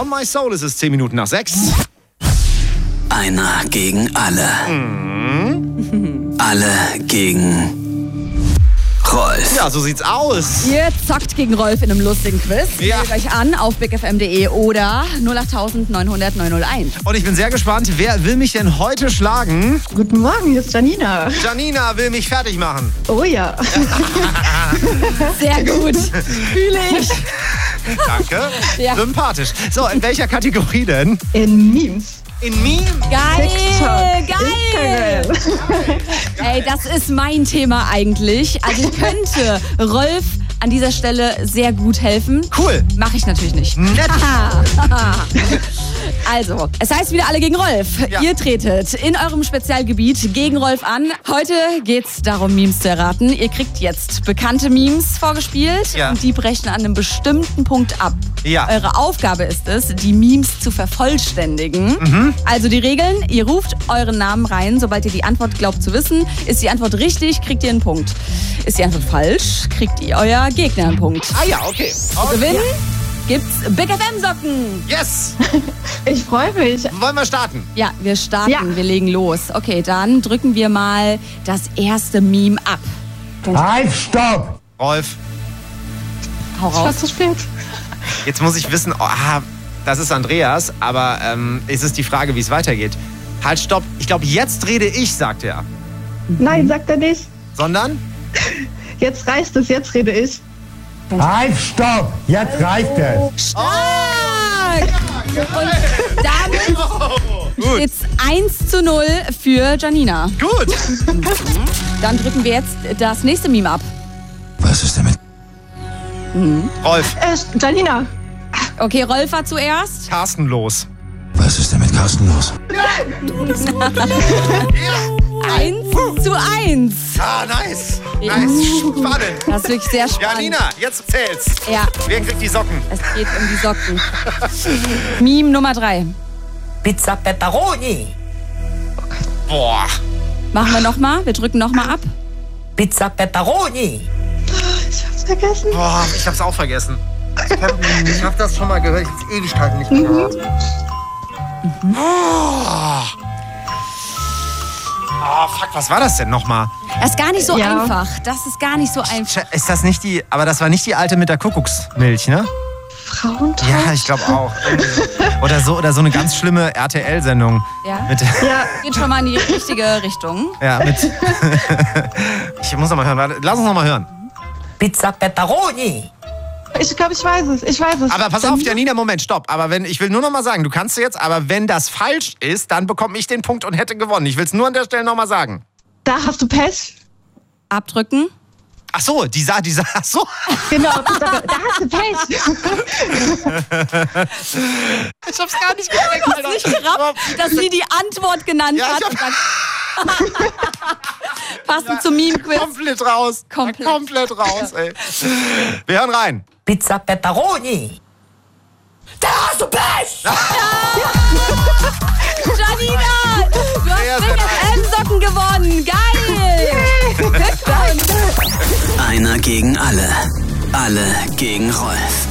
On My Soul ist es 10 Minuten nach 6. Einer gegen alle. Alle gegen Rolf. Ja, so sieht's aus. Ihr zockt gegen Rolf in einem lustigen Quiz. Ja. Meldet euch an auf bigfm.de oder 08900 901. Und ich bin sehr gespannt, wer will mich denn heute schlagen? Guten Morgen, hier ist Janina. Janina will mich fertig machen. Oh ja. Sehr gut. Fühle ich. Danke. Ja. Sympathisch. So, in welcher Kategorie denn? In Memes. In Meme? Geil, TikTok, geil. Instagram. Ey, das ist mein Thema eigentlich. Also ich könnte Rolf an dieser Stelle sehr gut helfen. Cool. Mache ich natürlich nicht. Nett. Also, es heißt wieder alle gegen Rolf. Ja. Ihr tretet in eurem Spezialgebiet gegen Rolf an. Heute geht's darum, Memes zu erraten. Ihr kriegt jetzt bekannte Memes vorgespielt Ja. und die brechen an einem bestimmten Punkt ab. Ja. Eure Aufgabe ist es, die Memes zu vervollständigen. Also die Regeln, ihr ruft euren Namen rein, sobald ihr die Antwort glaubt zu wissen. Ist die Antwort richtig, kriegt ihr einen Punkt. Ist die Antwort falsch, kriegt ihr euer Gegner einen Punkt. Ah ja, okay. Zu gewinnen gibt's Big FM Socken. Yes. Ich freue mich. Wollen wir starten? Ja, wir starten, Ja. wir legen los. Okay, dann drücken wir mal das erste Meme ab. Halt, stopp! Rolf, Hau raus. Fast zu spät. jetzt muss ich wissen, das ist Andreas, aber es ist die Frage, wie es weitergeht. Halt, stopp. Ich glaube, jetzt rede ich, sagt er. Nein, sagt er nicht. Sondern? Jetzt reicht es, jetzt rede ich. Halt, stopp! Jetzt reicht es! Stark! Und damit Gut. steht's 1:0 für Janina. Gut. Dann drücken wir jetzt das nächste Meme ab. Was ist damit? Rolf, Janina. Okay, Rolf war zuerst. Carsten los. Was ist denn mit Carsten los? 1:1. Ah, nice. Nice. Spannend. Das ist wirklich sehr Ja, spannend. Nina, jetzt zählt's. Ja, Wer kriegt die Socken? es geht um die Socken. Meme Nummer 3. Pizza Pepperoni. Boah. Machen wir nochmal. Wir drücken nochmal ab. Pizza Pepperoni. Ich hab's vergessen. Boah, ich hab's auch vergessen. Ich hab das schon mal gehört. Ich hab's Ewigkeiten nicht mehr gehört. Oh, fuck, was war das denn nochmal? Das ist gar nicht so Ja. einfach. Das ist gar nicht so einfach. Ist das nicht die, aber das war nicht die alte mit der Kuckucksmilch, ne? Frauentausch. Ja, ich glaube auch. Oder so eine ganz schlimme RTL-Sendung. Ja. Mit, Ja, Geht schon mal in die richtige Richtung. ja, mit. Ich muss noch mal hören. Warte, lass uns noch mal hören. Pizza Pepperoni. ich glaube, ich weiß es. Ich weiß es. Aber pass auf, Janina, Moment, stopp. Aber ich will nur noch mal sagen, du kannst jetzt, aber wenn das falsch ist, dann bekomme ich den Punkt und hätte gewonnen. Ich will es nur an der Stelle noch mal sagen. Da hast du Pech. Abdrücken. Ach so, ach so. Genau, da hast du Pech. Ich hab's gar nicht gemerkt, Du hast nicht gerafft, dass sie die Antwort genannt Ja, hat. ich Und dann passend zum Meme-Quiz. Komplett raus. Komplett. Raus, ey. Wir hören rein. Pizza Pepperoni. Da hast du Pech. Janina, du Sehr, hast sehr Big FM-Socken gewonnen. Geil. Glückwunsch. Einer gegen alle. Alle gegen Rolf.